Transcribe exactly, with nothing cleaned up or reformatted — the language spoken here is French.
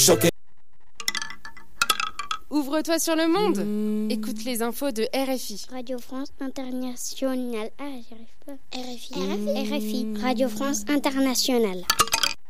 Choqué. Ouvre-toi sur le monde. Mmh. Écoute les infos de R F I. Radio France Internationale. Ah, j'y arrive pas. R F I. Mmh. R F I. Radio France Internationale.